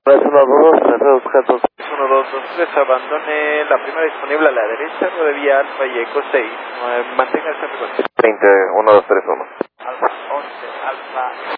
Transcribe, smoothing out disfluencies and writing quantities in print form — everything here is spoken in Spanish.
3 abandone la primera disponible a la derecha, de vía Alfa y Eco 6, mantenga el centro de conexión. 20, 1, 2, 3, 1. Alfa 11, Alfa